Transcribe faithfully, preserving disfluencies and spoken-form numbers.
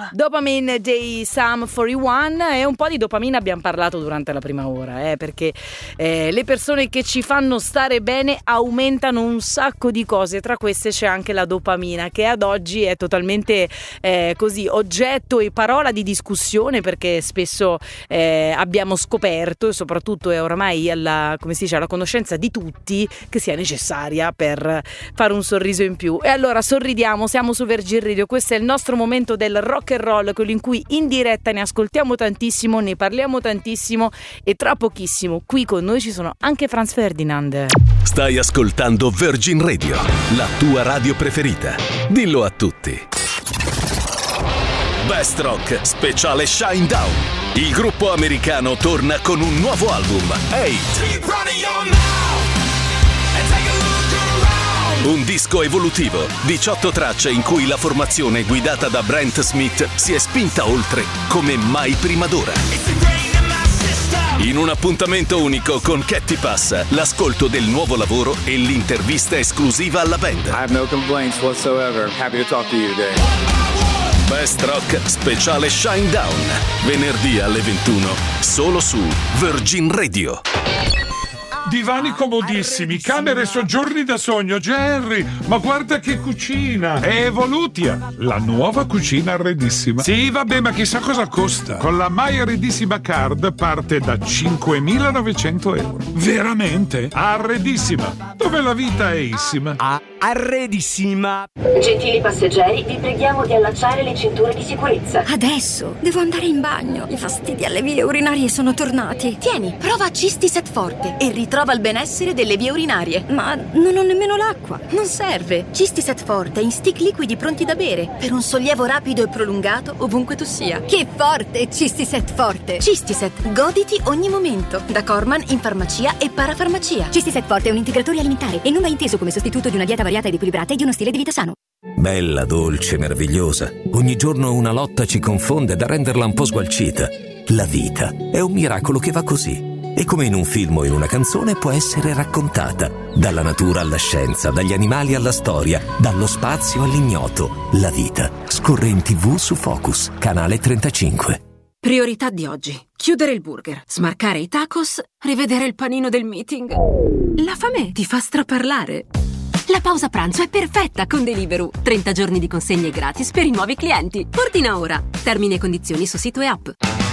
Dopamine dei Sum quarantuno, e un po' di dopamina abbiamo parlato durante la prima ora, eh, perché eh, le persone che ci fanno stare bene aumentano un sacco di cose, tra queste c'è anche la dopamina, che ad oggi è totalmente eh, così oggetto e parola di discussione, perché spesso eh, abbiamo scoperto, e soprattutto è oramai alla, come si dice, alla conoscenza di tutti, che sia necessaria per fare un sorriso in più. E allora sorridiamo, siamo su Virgin Radio, questo è il nostro momento del rock and roll, quello in cui in diretta ne ascoltiamo tantissimo, ne parliamo tantissimo, e tra pochissimo qui con noi ci sono anche Franz Ferdinand. Stai ascoltando Virgin Radio, la tua radio preferita. Dillo a tutti. Best Rock speciale Shinedown. Il gruppo americano torna con un nuovo album, Eight. Un disco evolutivo, diciotto tracce in cui la formazione guidata da Brent Smith si è spinta oltre come mai prima d'ora. In un appuntamento unico con Catty Pass, l'ascolto del nuovo lavoro e l'intervista esclusiva alla band. I have no complaints whatsoever. Happy to talk to you today. Best Rock speciale Shinedown, venerdì alle ventuno, solo su Virgin Radio. Divani comodissimi, camere e soggiorni da sogno. Jerry, ma guarda che cucina! È Evolutia, la nuova cucina arredissima. Sì, vabbè, ma chissà cosa costa. Con la My Arredissima Card parte da cinquemilanovecento euro. Veramente? Arredissima, dove la vita è issima. Ah, arredissima. Gentili passeggeri, vi preghiamo di allacciare le cinture di sicurezza. Adesso devo andare in bagno. I fastidi alle vie urinarie sono tornati. Tieni, prova Cistiset Forte e ritrova il benessere delle vie urinarie. Ma non ho nemmeno l'acqua. Non serve. Cistiset Forte in stick liquidi pronti da bere per un sollievo rapido e prolungato ovunque tu sia. Che forte Cistiset Forte. Cistiset, goditi ogni momento. Da Corman in farmacia e parafarmacia. Cistiset Forte è un integratore alimentare e non va inteso come sostituto di una dieta variata ed equilibrata e di uno stile di vita sano. Bella, dolce, meravigliosa. Ogni giorno una lotta ci confonde da renderla un po' sgualcita. La vita è un miracolo che va così. E come in un film o in una canzone può essere raccontata. Dalla natura alla scienza, dagli animali alla storia, dallo spazio all'ignoto. La vita scorre in tv su Focus, canale trentacinque. Priorità di oggi: chiudere il burger, smarcare i tacos, rivedere il panino del meeting. La fame ti fa straparlare. La pausa pranzo è perfetta con Deliveroo. trenta giorni di consegne gratis per i nuovi clienti. Ordina ora. Termini e condizioni su sito e app.